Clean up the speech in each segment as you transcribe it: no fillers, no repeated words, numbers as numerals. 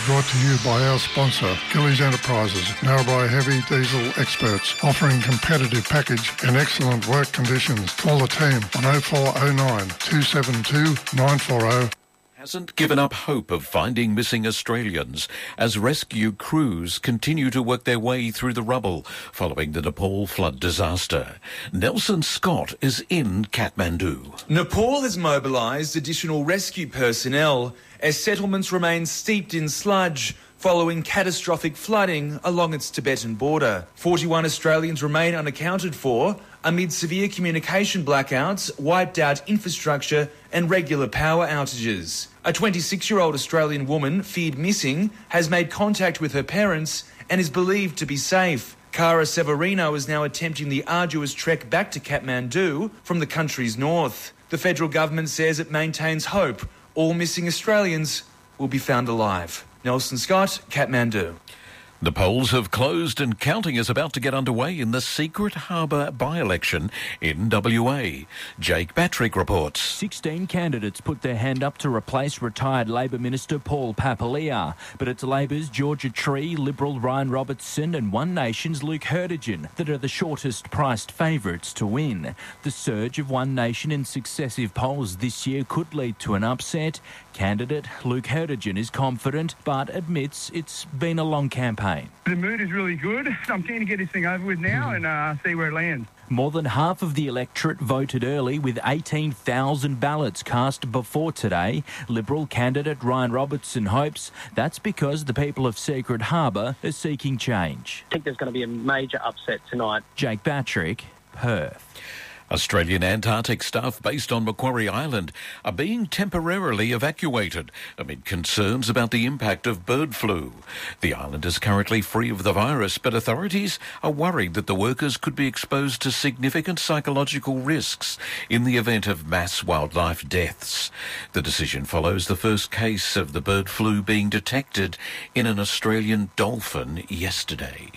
brought to you by our sponsor, Gillies Enterprises, Narrabri heavy diesel experts, offering competitive package and excellent work conditions. Call the team on 0409 272 940. Hasn't given up hope of finding missing Australians as rescue crews continue to work their way through the rubble following the Nepal flood disaster. Nelson Scott is in Kathmandu. Nepal has mobilised additional rescue personnel as settlements remain steeped in sludge following catastrophic flooding along its Tibetan border. 41 Australians remain unaccounted for amid severe communication blackouts, wiped out infrastructure and regular power outages. A 26-year-old Australian woman, feared missing, has made contact with her parents and is believed to be safe. Cara Severino is now attempting the arduous trek back to Kathmandu from the country's north. The federal government says it maintains hope all missing Australians will be found alive. Nelson Scott, Kathmandu. The polls have closed and counting is about to get underway in the Secret Harbour by-election in WA. Jake Batrick reports. 16 candidates put their hand up to replace retired Labor Minister Paul Papalia, but it's Labor's Georgia Tree, Liberal Ryan Robertson and One Nation's Luke Hertigan that are the shortest priced favourites to win. The surge of One Nation in successive polls this year could lead to an upset. Candidate Luke Hertigan is confident but admits it's been a long campaign. The mood is really good. I'm keen to get this thing over with now and see where it lands. More than half of the electorate voted early, with 18,000 ballots cast before today. Liberal candidate Ryan Robertson hopes that's because the people of Secret Harbour are seeking change. I think there's going to be a major upset tonight. Jake Batrick, Perth. Australian Antarctic staff based on Macquarie Island are being temporarily evacuated amid concerns about the impact of bird flu. The island is currently free of the virus, but authorities are worried that the workers could be exposed to significant psychological risks in the event of mass wildlife deaths. The decision follows the first case of the bird flu being detected in an Australian dolphin yesterday.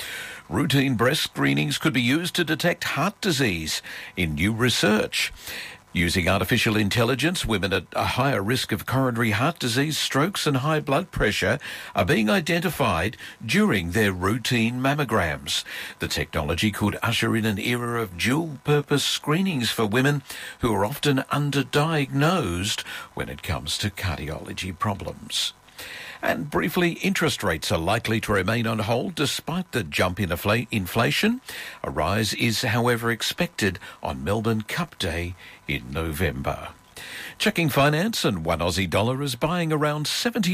Routine breast screenings could be used to detect heart disease in new research. Using artificial intelligence, women at a higher risk of coronary heart disease, strokes and high blood pressure are being identified during their routine mammograms. The technology could usher in an era of dual-purpose screenings for women who are often underdiagnosed when it comes to cardiology problems. And briefly, interest rates are likely to remain on hold despite the jump in inflation. A rise is, however, expected on Melbourne Cup Day in November. Checking finance, and one Aussie dollar is buying around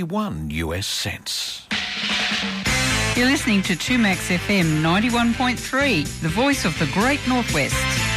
71 US cents. You're listening to 2Max FM 91.3, the voice of the Great Northwest.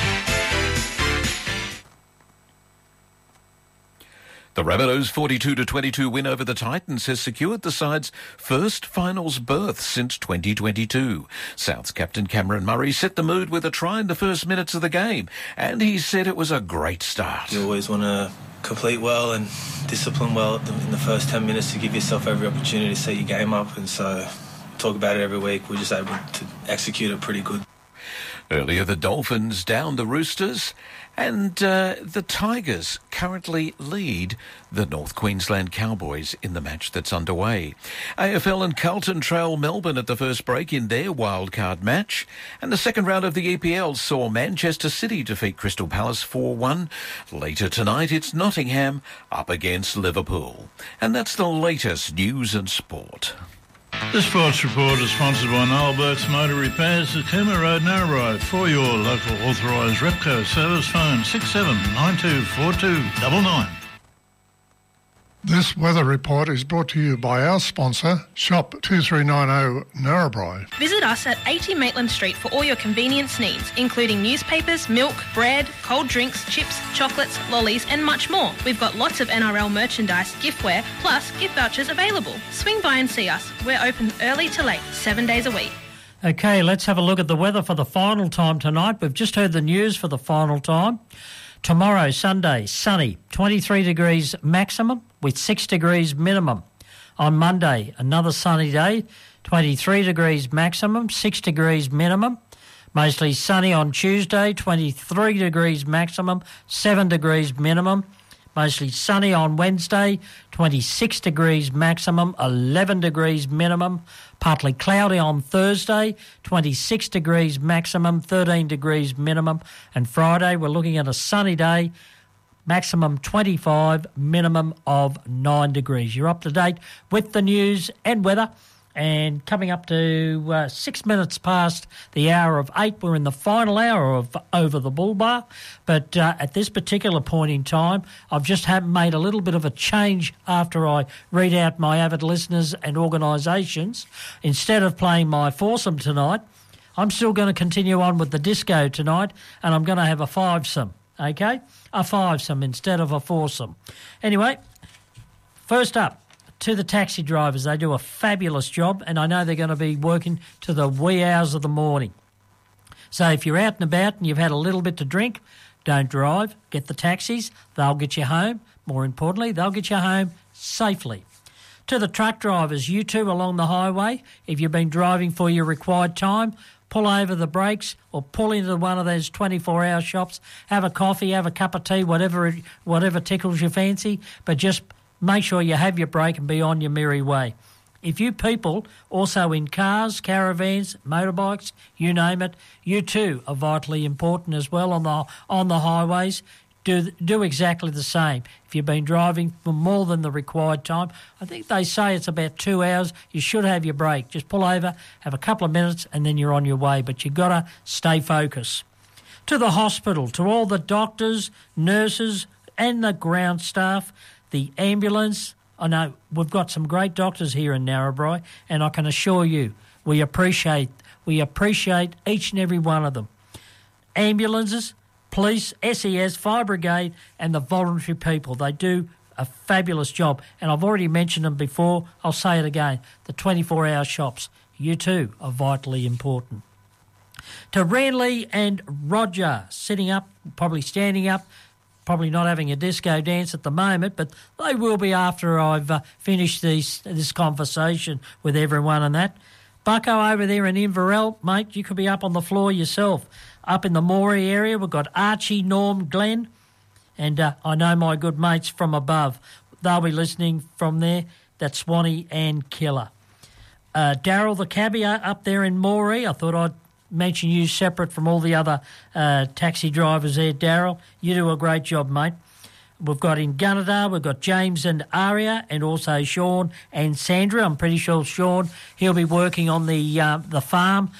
The Rabbitohs' 42-22 win over the Titans has secured the side's first finals berth since 2022. South's captain Cameron Murray set the mood with a try in the first minutes of the game, and he said it was a great start. You always want to complete well and discipline well in the first 10 minutes to give yourself every opportunity to set your game up, and so talk about it every week. We're just able to execute it pretty good. Earlier, the Dolphins downed the Roosters, and the Tigers currently lead the North Queensland Cowboys in the match that's underway. AFL and Carlton trail Melbourne at the first break in their wildcard match, and the second round of the EPL saw Manchester City defeat Crystal Palace 4-1. Later tonight, it's Nottingham up against Liverpool. And that's the latest news and sport. This sports report is sponsored by Noel Burke's Motor Repairs at Cooma Road, Narrabri. For your local authorised Repco service, phone 67924299. This weather report is brought to you by our sponsor, Shop 2390 Narrabri. Visit us at 80 Maitland Street for all your convenience needs, including newspapers, milk, bread, cold drinks, chips, chocolates, lollies and much more. We've got lots of NRL merchandise, giftware, plus gift vouchers available. Swing by and see us. We're open early to late, 7 days a week. OK, let's have a look at the weather for the final time tonight. We've just heard the news for the final time. Tomorrow, Sunday, sunny, 23 degrees maximum with 6 degrees minimum. On Monday, another sunny day, 23 degrees maximum, 6 degrees minimum. Mostly sunny on Tuesday, 23 degrees maximum, 7 degrees minimum. Mostly sunny on Wednesday, 26 degrees maximum, 11 degrees minimum. Partly cloudy on Thursday, 26 degrees maximum, 13 degrees minimum. And Friday, we're looking at a sunny day, maximum 25, minimum of 9 degrees. You're up to date with the news and weather. And coming up to 6 minutes past the hour of 8, we're in the final hour of Over the Bull Bar. But at this particular point in time, I've just made a little bit of a change after I read out my avid listeners and organisations. Instead of playing my foursome tonight, I'm still going to continue on with the disco tonight, and I'm going to have a fivesome, okay? A fivesome instead of a foursome. Anyway, first up, to the taxi drivers, they do a fabulous job, and I know they're going to be working to the wee hours of the morning. So if you're out and about and you've had a little bit to drink, don't drive, get the taxis, they'll get you home. More importantly, they'll get you home safely. To the truck drivers, you too along the highway, if you've been driving for your required time, pull over the brakes or pull into one of those 24-hour shops, have a coffee, have a cup of tea, whatever tickles your fancy, but just make sure you have your break and be on your merry way. If you people, also in cars, caravans, motorbikes, you name it, you too are vitally important as well on the highways. Do exactly the same. If you've been driving for more than the required time, I think they say it's about 2 hours, you should have your break. Just pull over, have a couple of minutes, and then you're on your way. But you've got to stay focused. To the hospital, to all the doctors, nurses, and the ground staff, the ambulance. I know we've got some great doctors here in Narrabri, and I can assure you we appreciate each and every one of them. Ambulances, police, SES, fire brigade, and the voluntary people. They do a fabulous job, and I've already mentioned them before. I'll say it again. The 24-hour shops, you too are vitally important. To Ranley and Roger, sitting up, probably standing up, probably not having a disco dance at the moment, but they will be after I've finished this conversation with everyone and that. Bucko over there in Inverell, mate, you could be up on the floor yourself. Up in the Moree area, we've got Archie, Norm, Glenn, and I know my good mates from above. They'll be listening from there. That's Swanee and Killer. Daryl the cabbie up there in Moree, I thought I'd mention you separate from all the other taxi drivers there, Daryl. You do a great job, mate. We've got in Gunnedah, we've got James and Aria, and also Sean and Sandra. I'm pretty sure Sean, he'll be working on the farm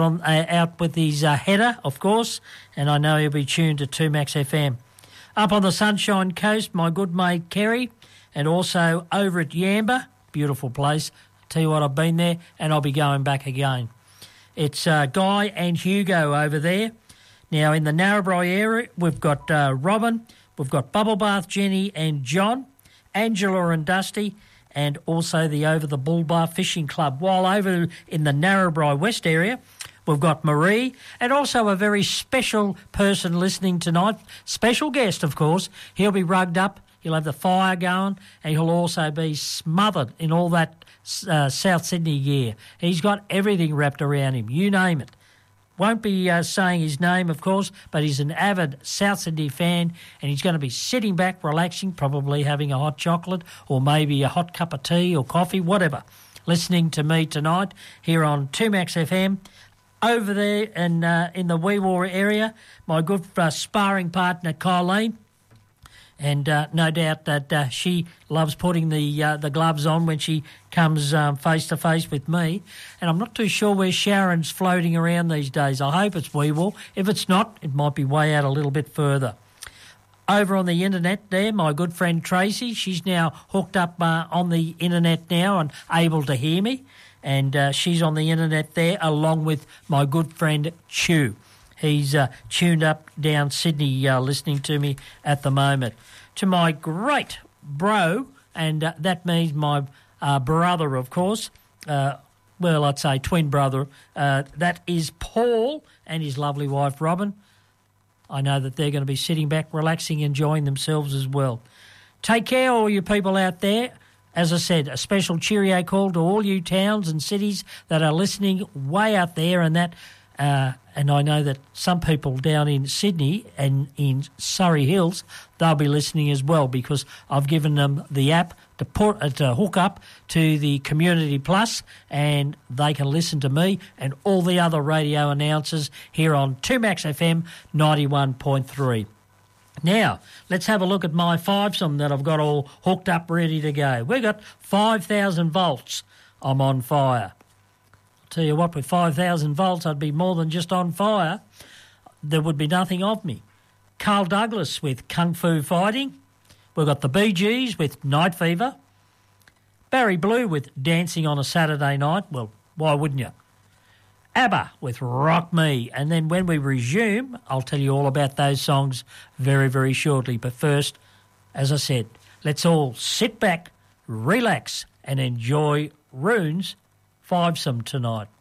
out with his header, of course, and I know he'll be tuned to 2Max FM. Up on the Sunshine Coast, my good mate Kerry, and also over at Yamba, beautiful place. Tell you what, I've been there, and I'll be going back again. It's Guy and Hugo over there. Now, in the Narrabri area, we've got Robin, we've got Bubble Bath Jenny and John, Angela and Dusty, and also the Over the Bull Bar Fishing Club. While over in the Narrabri West area, we've got Marie, and also a very special person listening tonight. Special guest, of course. He'll be rugged up, he'll have the fire going, and he'll also be smothered in all that South Sydney gear. He's got everything wrapped around him, you name it. Won't be saying his name, of course, but he's an avid South Sydney fan, and he's going to be sitting back, relaxing, probably having a hot chocolate or maybe a hot cup of tea or coffee, whatever, listening to me tonight here on 2Max FM. Over there in the Wee Waa area, my good sparring partner, Colleen, and no doubt that she loves putting the gloves on when she comes face-to-face with me. And I'm not too sure where Sharon's floating around these days. I hope it's Weewall. If it's not, it might be way out a little bit further. Over on the internet there, my good friend Tracy, she's now hooked up on the internet now and able to hear me. And she's on the internet there along with my good friend Chew. He's tuned up down Sydney listening to me at the moment. To my great bro, and that means my brother, of course, well, I'd say twin brother, that is Paul and his lovely wife, Robin. I know that they're going to be sitting back, relaxing, enjoying themselves as well. Take care, all you people out there. As I said, a special cheerio call to all you towns and cities that are listening way out there and that. and I know that some people down in Sydney and in Surrey Hills, they'll be listening as well, because I've given them the app to hook up to the Community Plus, and they can listen to me and all the other radio announcers here on 2Max FM 91.3. Now, let's have a look at my fivesome that I've got all hooked up, ready to go. We've got 5,000 volts. I'm on fire. I'll tell you what, with 5,000 volts, I'd be more than just on fire. There would be nothing of me. Carl Douglas with Kung Fu Fighting. We've got the Bee Gees with Night Fever. Barry Blue with Dancing on a Saturday Night. Well, why wouldn't you? ABBA with Rock Me. And then when we resume, I'll tell you all about those songs very, very shortly. But first, as I said, let's all sit back, relax and enjoy Rune's fivesome tonight.